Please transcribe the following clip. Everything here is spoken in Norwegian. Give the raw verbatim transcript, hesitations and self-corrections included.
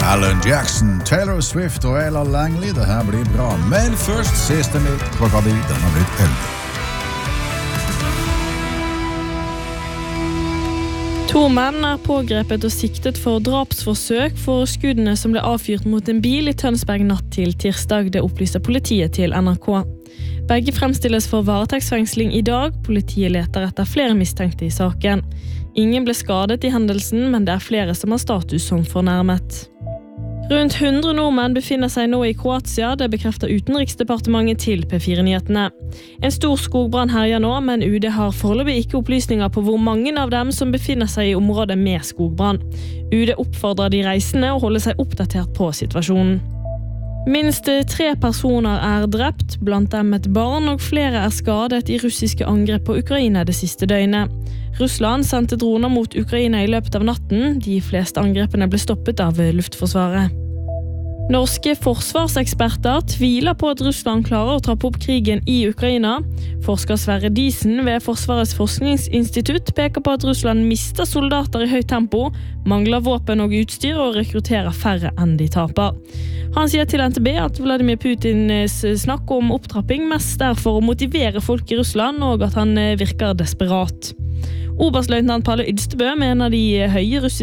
Alan Jackson, Taylor Swift og Ella Langley. Det her blir bra. Men først siste mitt klokka di. Den har blitt elleve. To menn er pågrepet og siktet for drapsforsøk for skuddene som ble avfyrt mot en bil i Tønsberg natt til tirsdag, det opplyser politiet til N R K. Begge fremstilles for varetektsfengsling i dag. Politiet leter etter flere mistenkte i saken. Ingen ble skadet i hendelsen, men det er flere som har status som fornærmet. Rundt hundre nordmenn befinner seg nå i Kroatia, det bekrefter Utenriksdepartementet til P fire Nyhetene. En stor skogbrann herjer nå, men U D har foreløpig ikke opplysninger på hvor mange av dem som befinner seg i området med skogbrann. U D oppfordrer de reisende å holde seg oppdatert på situasjonen. Minst tre personer er drept, blant dem et barn, og flere er skadet i russiske angrep på Ukraina det siste døgnet. Russland sendte droner mot Ukraina i løpet av natten. De fleste angrepene ble stoppet av Luftforsvaret. Norske forsvarseksperter tviler på at Russland klarer å trappe opp krigen i Ukraina. Forsker Sverre Diesen ved Forsvarets forskningsinstitutt peker på at Russland mister soldater i høyt tempo, mangler våpen og utstyr og rekrutterer færre enn de taper. Han sier til N T B at Vladimir Putins snakk om opptrapping mest er for å motivere folk i Russland, og at han virker desperat. Oberstløytnant Palle Ydstebø mener de høye russiske